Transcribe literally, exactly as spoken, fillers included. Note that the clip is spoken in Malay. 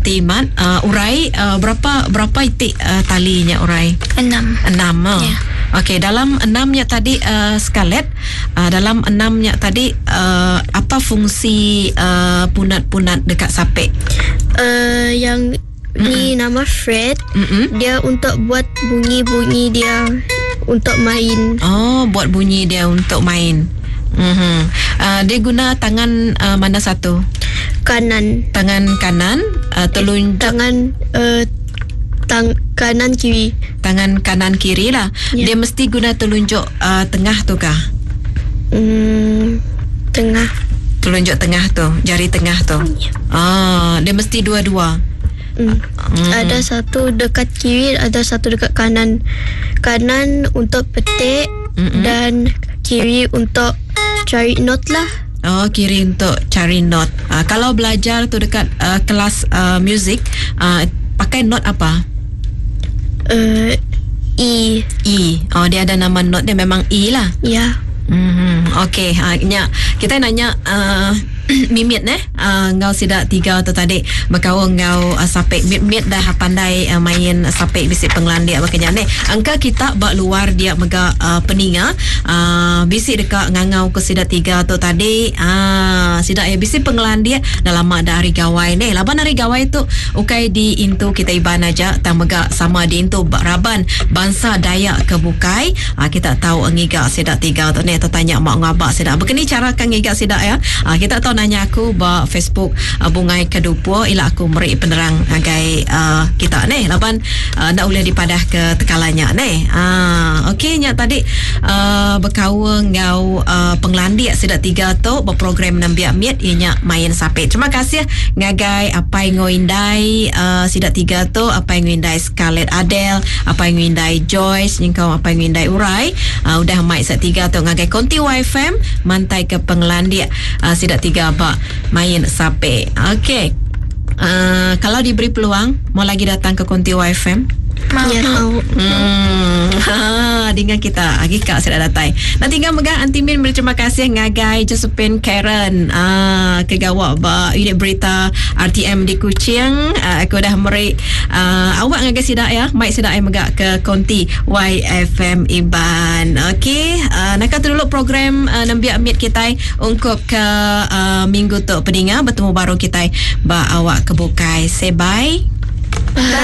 timat. Uh, urai uh, berapa berapa itik uh, talinya urai? Enam. Enam. Oh. Ya. Okey, dalam enamnya tadi uh, Scarlett, uh, dalam enamnya tadi uh, apa fungsi uh, punat-punat dekat sapek? Uh, yang Mm-mm. ni nama Fred. Mm-mm. Dia untuk buat bunyi-bunyi dia untuk main. Oh, buat bunyi dia untuk main. Mm-hmm. Uh, dia guna tangan uh, mana satu? Kanan. Tangan kanan, uh, telunjuk. Tangan uh, tang kanan kiri. Tangan kanan kiri lah. Ya. Dia mesti guna telunjuk uh, tengah tu kah? Hmm, tengah. Telunjuk tengah tu, jari tengah tu. Ya. Ah, dia mesti dua-dua. Hmm. Hmm. Ada satu dekat kiri, ada satu dekat kanan. Kanan untuk petik. Mm-mm. Dan kiri untuk cari not lah. Oh, kiri untuk cari not. Uh, kalau belajar tu dekat uh, kelas uh, muzik, uh, pakai not apa? Uh, E. E. Oh, dia ada nama not dia memang E lah. Ya. Mm-hmm. Okey, uh, nya kita nanya uh, Mimit eh uh, ngau sidak tiga tu tadi berkau ngau uh, sapek mimit dah pandai uh, main sapek bisik penglandia makanya ni angka kita bak luar dia mega uh, peninga uh, bisik dekat ngangau ke sidak tiga tu tadi ah uh, sidak ya bisik penglandia dah lama dah hari gawai ni laban hari gawai tu ukai di intu kita iban aja tang mega sama di intu raban bangsa Dayak ke Bukai uh, kita tahu ngiga sidak tiga tu ni tu tanya mak ngabak sidak begini cara kan ngiga sidak ya uh, kita tahu nanya aku ba Facebook uh, Bungai Kedupo ila aku meri penerang agai uh, kita ni laban uh, nak boleh dipadah ke tekalanya ni ah okey nya tadi uh, berkawa ngau uh, penglandia sidak tiga tu berprogram nambiak miat ianya main sapek. Terima kasih ngagai apa yang ngoindai uh, sidak tiga tu apa yang ngoindai Scarlett Adele apa yang ngoindai Joyce nyengkau apa yang ngoindai Urai uh, udah mai sidak tiga tu ngagai Konti Y F M mantai ke penglandia uh, sidak tiga apa main sape. Okey. Uh, kalau diberi peluang mau lagi datang ke Konti Y F M? Mau. Ya, mau. Hmm. Ha, dengan kita lagi kak sudah datang. Nak tinggal megang Antimin berterima kasih ngagai Josephine Karen ah ke gawak ba unit berita R T M di Kuching. Uh, aku dah meri uh, awak ngagai sidak ya. Mai sidak ai megak ke Konti Y F M Iban. Okey, uh, nak kata dulu program uh, nambiak meet kita ungkup ke uh, minggu tu pedinga bertemu baru kita ba awak ke Bukai. Say bye. Bye.